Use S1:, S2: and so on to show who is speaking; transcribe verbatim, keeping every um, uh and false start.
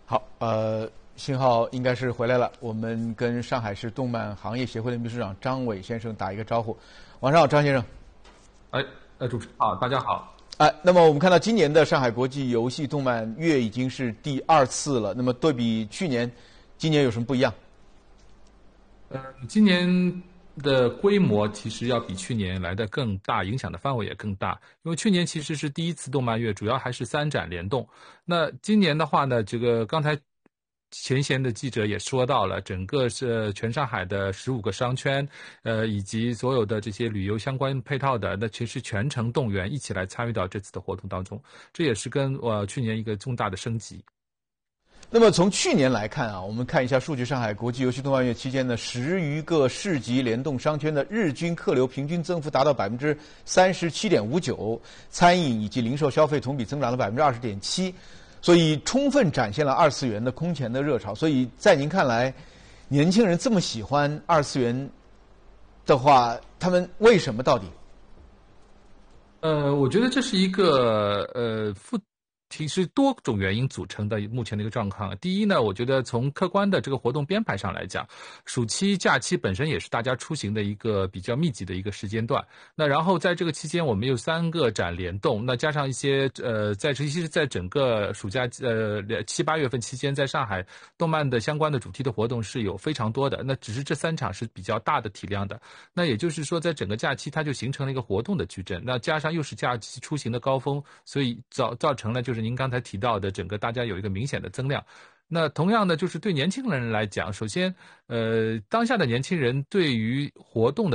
S1: 好，呃，信号应该是回来了。我们跟上海市动漫行业协会的秘书长张伟先生打一个招呼。晚上好，张先生。
S2: 哎，呃，主持人好，大家好。
S1: 哎，那么我们看到今年的上海国际游戏动漫月已经是第二次了。那么对比去年，今年有什么不一样？
S2: 呃，今年的规模其实要比去年来的更大，影响的范围也更大。因为去年其实是第一次动漫月，主要还是三展联动。那今年的话呢，这个刚才前线的记者也说到了，整个是全上海的十五个商圈，呃，以及所有的这些旅游相关配套的，那其实全程动员一起来参与到这次的活动当中，这也是跟呃去年一个重大的升级。
S1: 那么从去年来看啊，我们看一下数据，上海国际游戏动漫月期间呢，十余个市级联动商圈的日均客流平均增幅达到百分之三十七点五九，餐饮以及零售消费同比增长了百分之二十点七，所以充分展现了二次元的空前的热潮。所以在您看来，年轻人这么喜欢二次元的话，他们为什么到底？
S2: 呃，我觉得这是一个呃复。其实多种原因组成的目前的一个状况。第一呢，我觉得从客观的这个活动编排上来讲，暑期假期本身也是大家出行的一个比较密集的一个时间段。那然后在这个期间，我们有三个展联动，那加上一些呃，在其实在整个暑假呃七八月份期间，在上海动漫的相关的主题的活动是有非常多的。那只是这三场是比较大的体量的。那也就是说，在整个假期它就形成了一个活动的矩阵。那加上又是假期出行的高峰，所以造造成了就是您刚才提到的整个大家有一个明显的增量。那同样的，就是对年轻人来讲，首先，呃，当下的年轻人对于活动的